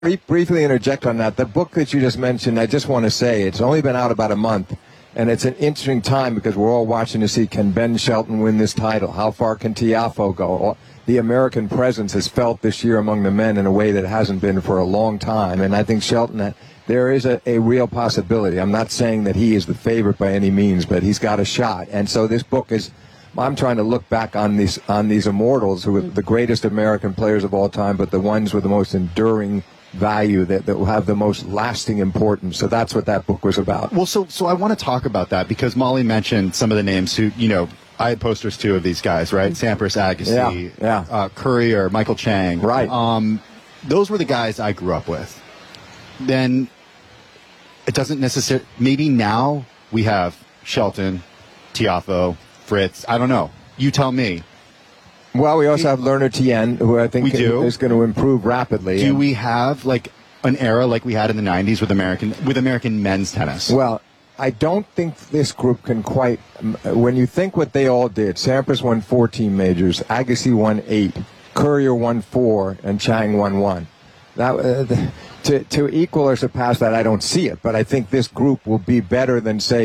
briefly interject on that. The book that you just mentioned, I just want to say, it's only been out about a month, and it's an interesting time because we're all watching to see, can Ben Shelton win this title? How far can Tiafoe go? The American presence is felt this year among the men in a way that hasn't been for a long time, and I think Shelton, there is a real possibility. I'm not saying that he is the favorite by any means, but he's got a shot. And so this book is, I'm trying to look back on these immortals who are the greatest American players of all time, but the ones with the most enduring value that will have the most lasting importance. So that's what that book was about. Well, so I want to talk about that because Molly mentioned some of the names who, I had posters too of these guys, right? Sampras, Agassi, Courier, Michael Chang. Right. Those were the guys I grew up with. Then it doesn't necessarily, maybe now we have Shelton, Tiafoe, Fritz. I don't know. You tell me. Well, we also have Lerner Tien, who I think is going to improve rapidly. Do we have like an era like we had in the 90s with American men's tennis? Well, I don't think this group can quite. When you think what they all did, Sampras won 14 majors, Agassi won 8, Courier won 4, and Chang won 1. To equal or surpass that, I don't see it. But I think this group will be better than, say,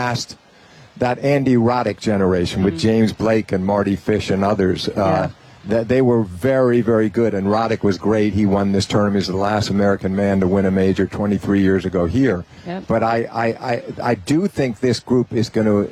that Andy Roddick generation with James Blake and Marty Fish and others. That they were very, very good. And Roddick was great. He won this tournament. He's the last American man to win a major 23 years ago here. Yep. But I do think this group is going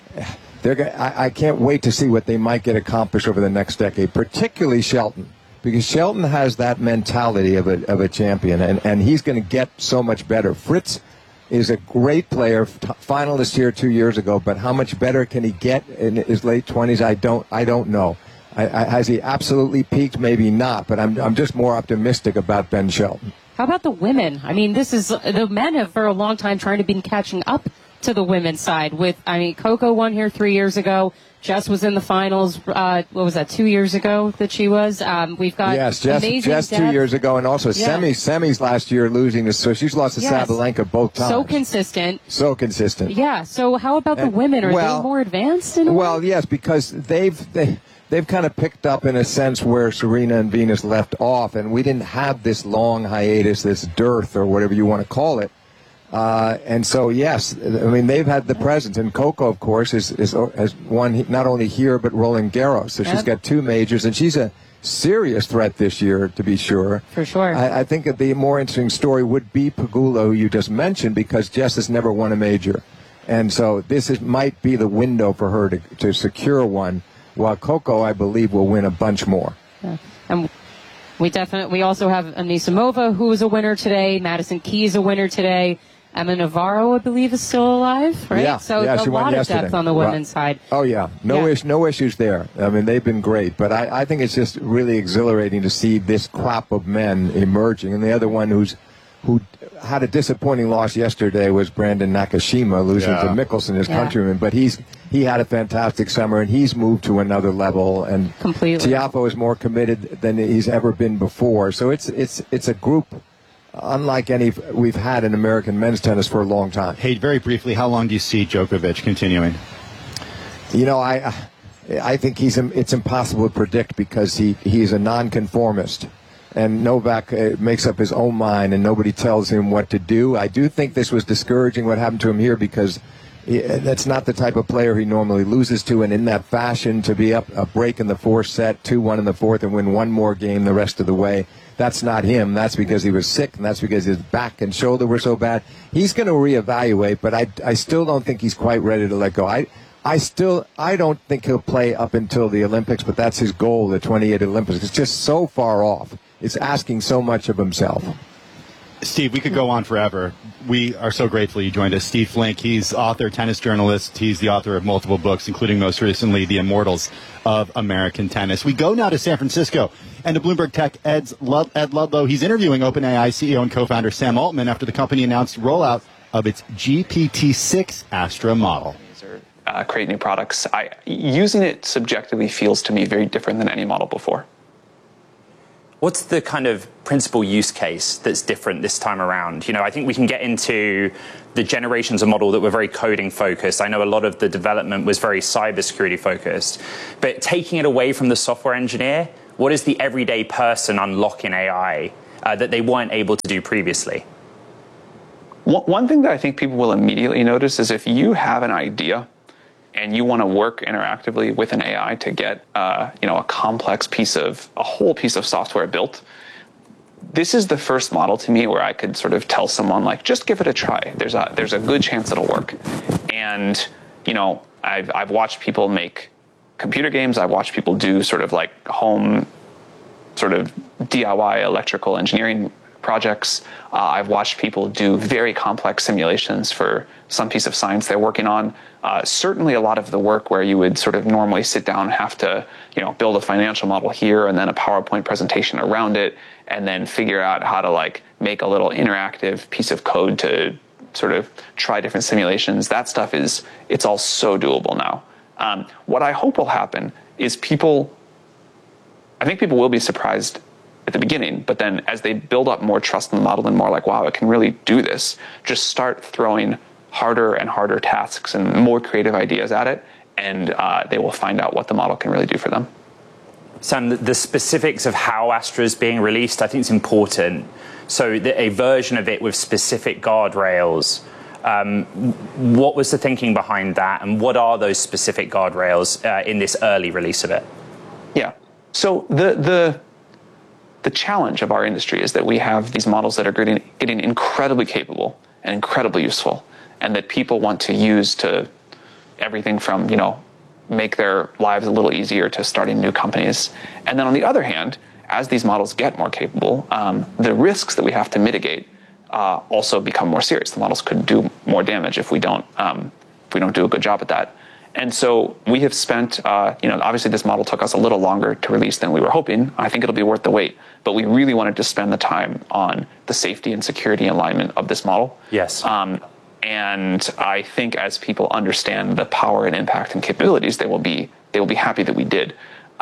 to. I can't wait to see what they might get accomplished over the next decade, particularly Shelton. Because Shelton has that mentality of a champion, and he's going to get so much better. Fritz is a great player, finalist here 2 years ago, but how much better can he get in his late 20s? I don't know. Has he absolutely peaked? Maybe not, but I'm just more optimistic about Ben Shelton. How about the women? I mean, the men have for a long time trying to be catching up to the women's side. Coco won here 3 years ago. Jess was in the finals. What was that? 2 years ago that she was. We've got Jess 2 years ago, and also semis last year losing to. So she's lost to Sabalenka both times. So consistent. Yeah. So how about the women? Are they more advanced in a way? Well, yes, because they've kind of picked up in a sense where Serena and Venus left off, and we didn't have this long hiatus, this dearth, or whatever you want to call it. And so, yes, I mean, they've had the presence. And Coco, of course, has won not only here, but Roland Garros. So she's got 2 majors, and she's a serious threat this year, to be sure. For sure. I think that the more interesting story would be Pegula, who you just mentioned, because Jess has never won a major. And so this might be the window for her to secure one, while Coco, I believe, will win a bunch more. Yeah. And we also have Anisimova, who is a winner today. Madison Keys a winner today. Emma Navarro, I believe, is still alive, right? Yeah, so a lot of depth on the women's side. Oh, yeah. No issues there. I mean, they've been great. But I think it's just really exhilarating to see this crop of men emerging. And the other one who had a disappointing loss yesterday was Brandon Nakashima, losing to Mickelson, his countryman. But he had a fantastic summer, and he's moved to another level. And completely. Tiafoe is more committed than he's ever been before. So it's a group unlike any we've had in American men's tennis for a long time. Hey, very briefly, how long do you see Djokovic continuing? I think it's impossible to predict because he's a nonconformist. And Novak makes up his own mind, and nobody tells him what to do. I do think this was discouraging what happened to him here because that's not the type of player he normally loses to. And in that fashion, to be up a break in the 4th set, 2-1 in the 4th, and win one more game the rest of the way, that's not him. That's because he was sick, and that's because his back and shoulder were so bad. He's going to reevaluate, but I still don't think he's quite ready to let go. I don't think he'll play up until the Olympics, but that's his goal, the 28 Olympics. It's just so far off. It's asking so much of himself. Steve, we could go on forever. We are so grateful you joined us. Steve Flink, he's author, tennis journalist. He's the author of multiple books, including most recently The Immortals of American Tennis. We go now to San Francisco and to Bloomberg Tech Ed Ludlow. He's interviewing OpenAI CEO and co-founder Sam Altman after the company announced rollout of its GPT-6 Astra model. Create new products. Using it subjectively feels to me very different than any model before. What's the kind of principal use case that's different this time around? I think we can get into the generations of model that were very coding focused. I know a lot of the development was very cybersecurity focused. But taking it away from the software engineer, what is the everyday person unlock in AI? that they weren't able to do previously? One thing that I think people will immediately notice is if you have an idea and you want to work interactively with an AI to get a whole piece of software built, this is the first model to me where I could sort of tell someone, like, just give it a try. There's a good chance it'll work. And I've watched people make computer games. I've watched people do sort of like home sort of DIY electrical engineering projects. I've watched people do very complex simulations for some piece of science they're working on. Certainly a lot of the work where you would sort of normally sit down and have to, build a financial model here and then a PowerPoint presentation around it, and then figure out how to like make a little interactive piece of code to sort of try different simulations. That stuff it's all so doable now. What I hope will happen is I think people will be surprised at the beginning, but then as they build up more trust in the model and more like, wow, it can really do this, just start throwing harder and harder tasks and more creative ideas at it, and they will find out what the model can really do for them. Sam, the specifics of how Astra is being released, I think it's important. So a version of it with specific guardrails, what was the thinking behind that, and what are those specific guardrails in this early release of it? Yeah. So the challenge of our industry is that we have these models that are getting incredibly capable and incredibly useful, and that people want to use to everything from, make their lives a little easier to starting new companies. And then on the other hand, as these models get more capable, the risks that we have to mitigate also become more serious. The models could do more damage if we don't do a good job at that. And so we have spent, obviously this model took us a little longer to release than we were hoping. I think it'll be worth the wait, but we really wanted to spend the time on the safety and security alignment of this model. Yes. And I think as people understand the power and impact and capabilities, they will be happy that we did.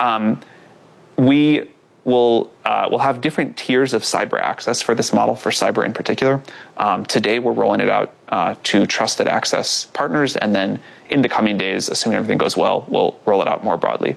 We will have different tiers of cyber access for this model, for cyber in particular. Today we're rolling it out to trusted access partners, and then in the coming days, assuming everything goes well, we'll roll it out more broadly.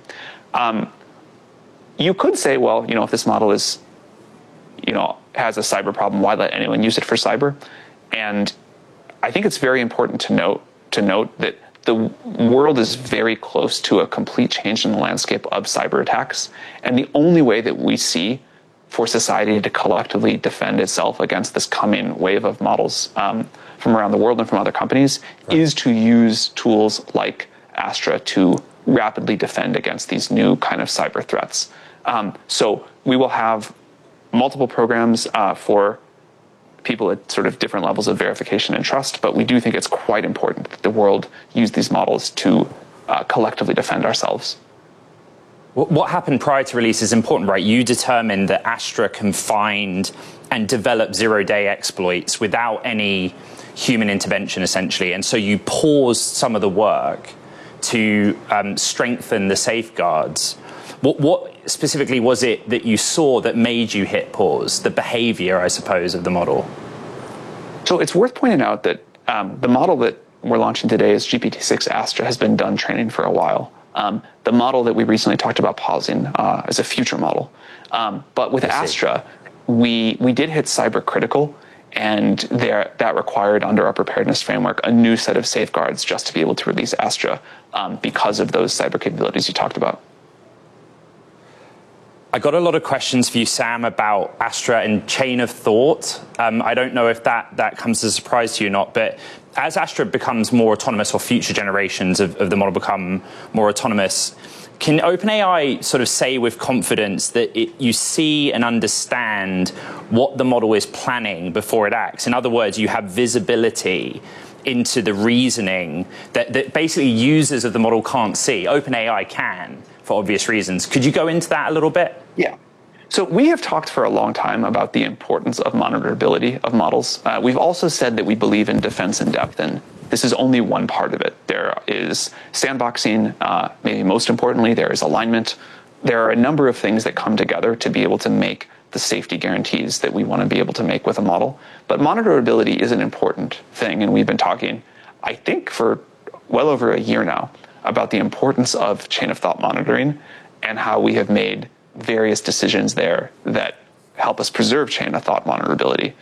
You could say, well, if this model is, has a cyber problem, why let anyone use it for cyber? And I think it's very important to note that the world is very close to a complete change in the landscape of cyber attacks. And the only way that we see for society to collectively defend itself against this coming wave of models from around the world and from other companies is to use tools like Astra to rapidly defend against these new kind of cyber threats. So we will have multiple programs for people at sort of different levels of verification and trust, but we do think it's quite important that the world use these models to collectively defend ourselves. What happened prior to release is important, right? You determined that Astra can find and develop zero-day exploits without any human intervention, essentially, and so you paused some of the work to strengthen the safeguards. What specifically was it that you saw that made you hit pause? The behavior, I suppose, of the model. So it's worth pointing out that the model that we're launching today is GPT-6 Astra has been done training for a while. The model that we recently talked about pausing is a future model. But with Astra, we did hit cyber critical, and that required, under our preparedness framework, a new set of safeguards just to be able to release Astra because of those cyber capabilities you talked about. I got a lot of questions for you, Sam, about Astra and chain of thought. I don't know if that comes as a surprise to you or not, but as Astra becomes more autonomous, or future generations of the model become more autonomous, can OpenAI sort of say with confidence that you see and understand what the model is planning before it acts? In other words, you have visibility into the reasoning that basically users of the model can't see. OpenAI can, for obvious reasons. Could you go into that a little bit? Yeah. So we have talked for a long time about the importance of monitorability of models. We've also said that we believe in defense in depth, and this is only one part of it. There is sandboxing, maybe most importantly, there is alignment. There are a number of things that come together to be able to make the safety guarantees that we want to be able to make with a model. But monitorability is an important thing, and we've been talking, I think, for well over a year now about the importance of chain of thought monitoring and how we have made various decisions there that help us preserve chain of thought vulnerability.